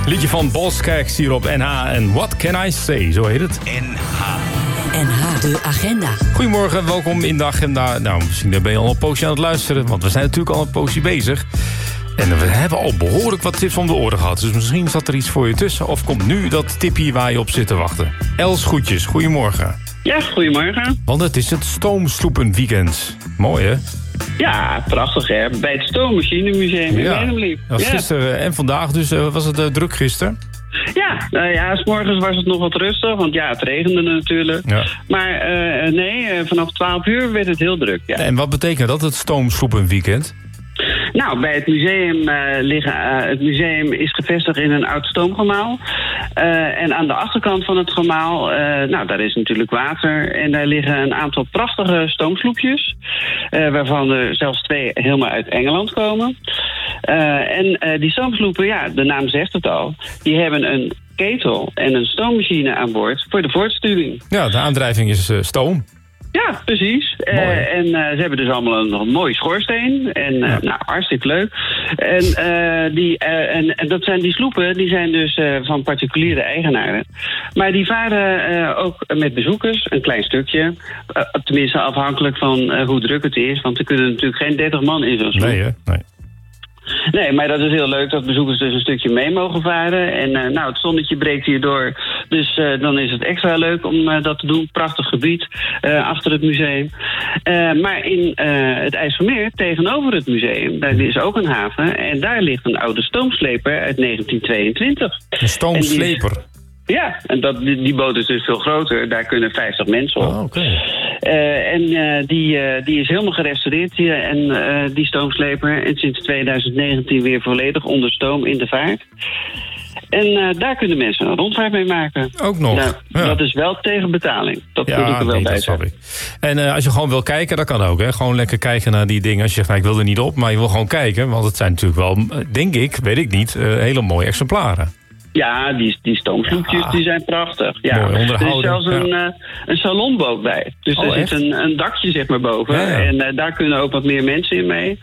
Liedje van Boskeks hier op NH en What Can I Say, zo heet het. NH, de agenda. Goedemorgen, welkom in de agenda. Nou, misschien ben je al een poosje aan het luisteren, want we zijn natuurlijk al een poosje bezig. En we hebben al behoorlijk wat tips om de oren gehad. Dus misschien zat er iets voor je tussen. Of komt nu dat tipje waar je op zit te wachten. Els Goedjes, goedemorgen. Ja, goedemorgen. Want het is het stoomsloepenweekend. Mooi, hè? Ja, prachtig, hè. Bij het Stoommachinemuseum in Medemblik. Dat was gisteren en vandaag, dus was het druk gisteren? Ja, 's morgens was het nog wat rustig, want ja, het regende natuurlijk. Ja. Maar vanaf 12 uur werd het heel druk, ja. En wat betekent dat, het stoomsloepenweekend? Nou, bij het museum het museum is gevestigd in een oud stoomgemaal. En aan de achterkant van het gemaal, daar is natuurlijk water. En daar liggen een aantal prachtige stoomsloepjes. Waarvan er zelfs 2 helemaal uit Engeland komen. Die stoomsloepen, ja, de naam zegt het al. Die hebben een ketel en een stoommachine aan boord voor de voortstuwing. Ja, de aandrijving is stoom. Ja, precies. En ze hebben dus allemaal een mooie schoorsteen. En hartstikke leuk. En dat zijn die sloepen, die zijn dus van particuliere eigenaren. Maar die varen ook met bezoekers, een klein stukje. Tenminste afhankelijk van hoe druk het is. Want er kunnen natuurlijk geen 30 man in zo'n sloep. Nee, hè? Nee. Nee, maar dat is heel leuk dat bezoekers dus een stukje mee mogen varen. En het zonnetje breekt hier door. Dus dan is het extra leuk om dat te doen. Prachtig gebied achter het museum. Maar in het IJsselmeer, tegenover het museum, daar is ook een haven. En daar ligt een oude stoomsleper uit 1922. Een stoomsleper? Ja, en die boot is dus veel groter. Daar kunnen 50 mensen op. Oh, okay. Die is helemaal gerestaureerd hier. En die stoomsleper. En sinds 2019 weer volledig onder stoom in de vaart. En daar kunnen mensen een rondvaart mee maken. Ook nog. Nou, ja. Dat is wel tegen betaling. Dat moet ik er wel bij zeggen. En als je gewoon wil kijken, dat kan ook. Hè? Gewoon lekker kijken naar die dingen. Als je zegt, ik wil er niet op, maar je wil gewoon kijken. Want het zijn natuurlijk wel, denk ik, weet ik niet, hele mooie exemplaren. Ja, die stoomsloepjes die zijn prachtig. Ja. Mooi onderhouden. Er is zelfs een salonboot bij. Dus er zit een dakje zeg maar boven. Ja. En daar kunnen ook wat meer mensen in mee.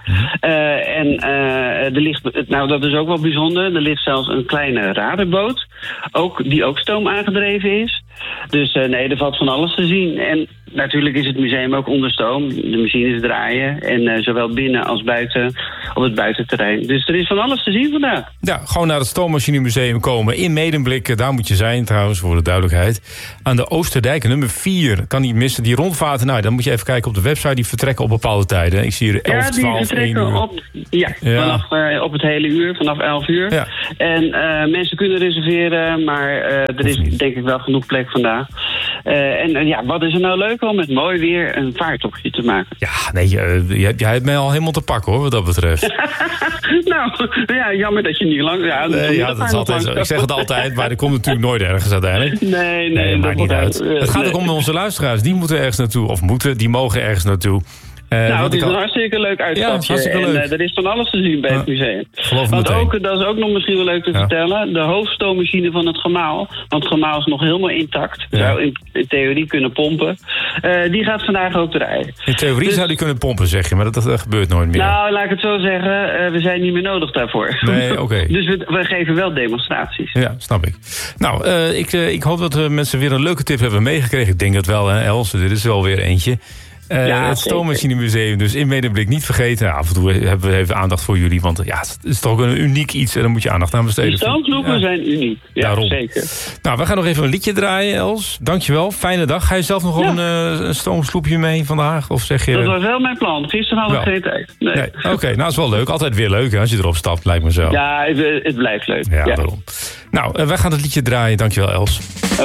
Er ligt, dat is ook wel bijzonder. Er ligt zelfs een kleine radarboot. Die ook stoom aangedreven is. Dus er valt van alles te zien. En natuurlijk is het museum ook onder stoom. De machines draaien. En zowel binnen als buiten op het buitenterrein. Dus er is van alles te zien vandaag. Ja, gewoon naar het Stoommachinemuseum komen. In Medemblik, daar moet je zijn trouwens, voor de duidelijkheid. Aan de Oosterdijk, nummer 4. Kan niet missen. Die rondvaarten, dan moet je even kijken op de website. Die vertrekken op bepaalde tijden. Ik zie hier 11, 12, 1 uur. Vanaf op het hele uur, vanaf 11 uur. Ja. En mensen kunnen reserveren, maar er is denk ik wel genoeg plek vandaag. Wat is er nou leuk om met mooi weer een vaartochtje te maken? Ja, nee, jij hebt mij al helemaal te pakken hoor, wat dat betreft. Jammer dat je niet lang... dat is altijd zo. Ik zeg het altijd, maar er komt natuurlijk nooit ergens uiteindelijk. Nee, maakt niet uit. Het gaat ook om onze luisteraars. Die moeten ergens naartoe, of die mogen ergens naartoe. Het is een hartstikke leuk uitstapje. En er is van alles te zien bij het museum. Dat is ook nog misschien wel leuk te vertellen. De hoofdstoommachine van het gemaal. Want het gemaal is nog helemaal intact. Zou in theorie kunnen pompen. Die gaat vandaag ook draaien. In theorie zou die kunnen pompen, zeg je. Maar dat gebeurt nooit meer. Nou, laat ik het zo zeggen. We zijn niet meer nodig daarvoor. Nee, oké. Dus we geven wel demonstraties. Ja, snap ik. Nou, ik hoop dat mensen weer een leuke tip hebben meegekregen. Ik denk het wel, hè, Els. Dit is wel weer eentje. Het Stoommachinemuseum, dus in Medemblik niet vergeten. Af en toe hebben we even aandacht voor jullie. Want het is toch ook een uniek iets en daar moet je aandacht aan besteden. De stoomsloepen zijn uniek. Ja, daarom. Zeker. Nou, we gaan nog even een liedje draaien, Els. Dankjewel, fijne dag. Ga je zelf nog een stoomsloepje mee vandaag? Of zeg je... Dat was wel mijn plan. Gisteren had ik geen tijd. Nee. Oké, dat is wel leuk. Altijd weer leuk hè, als je erop stapt, lijkt me zo. Ja, het blijft leuk. Ja, daarom. Nou, wij gaan het liedje draaien. Dankjewel, Els.